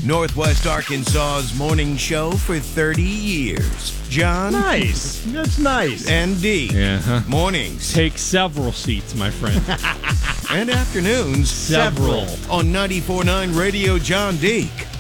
Northwest Arkansas's morning show for 30 years. John. Nice. That's nice. And D. Yeah. Mornings. Take several seats, my friend. And afternoons. Several. On 94.9 Radio John Deek.